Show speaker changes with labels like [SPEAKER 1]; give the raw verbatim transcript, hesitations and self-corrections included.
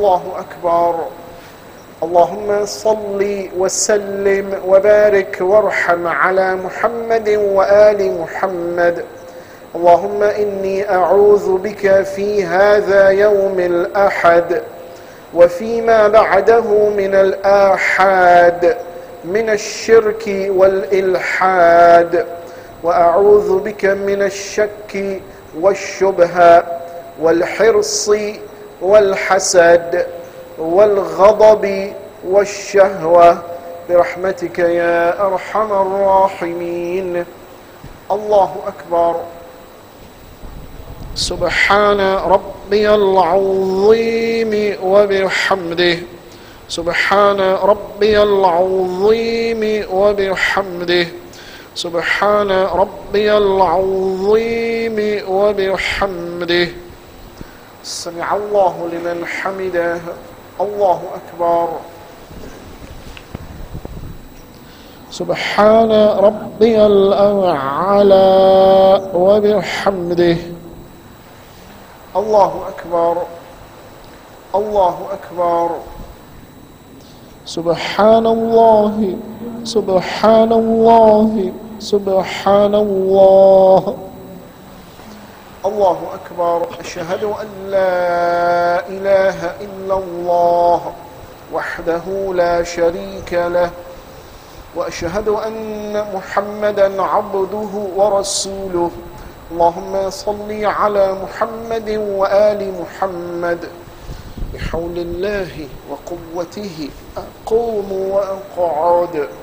[SPEAKER 1] الله أكبر. اللهم صل وسلم وبارك وارحم على محمد وآل محمد. اللهم إني أعوذ بك في هذا يوم الأحد وفيما بعده من الآحاد من الشرك والإلحاد، وأعوذ بك من الشك والشبهة والحرص والحسد والغضب والشهوة برحمتك يا أرحم الراحمين. الله أكبر. سبحان ربي العظيم وبحمده. سبحان ربي العظيم وبحمده. سبحان ربي العظيم وبحمده. سمع الله لمن حمده. الله أكبر. سبحان ربي الأعلى وبحمده. الله أكبر. الله أكبر. سبحان الله سبحان الله سبحان الله. الله أكبر. أشهد أن لا إله إلا الله وحده لا شريك له، وأشهد أن محمدا عبده ورسوله. اللهم صل على محمد وآل محمد. بحول الله وقوته أقوم وأقعد.